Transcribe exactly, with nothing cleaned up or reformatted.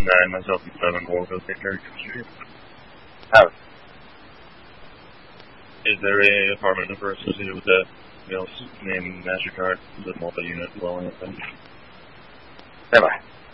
nine, myself and seven will go take care of your House. Is there a apartment number associated with that? You know, name MasterCard, the multi-unit dwelling thing? Never.